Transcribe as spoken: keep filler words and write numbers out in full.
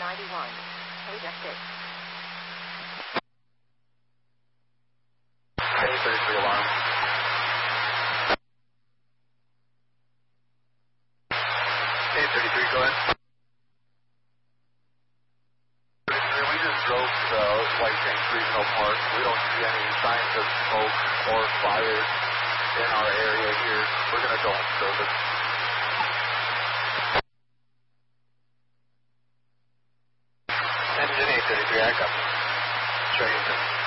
ninety-one. Eight F six. A thirty-three alarm. A thirty-three, go ahead. We just drove to the White Tank Regional Park. We don't see any signs of smoke or fire in our area here. We're going to go home service. Engine A thirty-three, I got Sherrington.